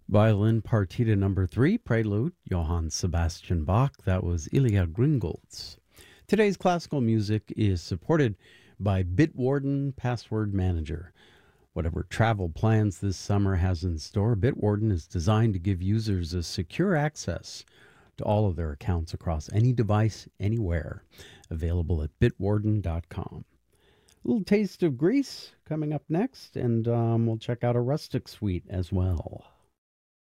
Violin Partita number 3, Prelude, Johann Sebastian Bach. That was Ilya Gringolds. Today's classical music is supported by Bitwarden Password Manager. Whatever travel plans this summer has in store, Bitwarden is designed to give users a secure access to all of their accounts across any device, anywhere. Available at bitwarden.com. A little taste of Greece coming up next, and we'll check out a rustic suite as well.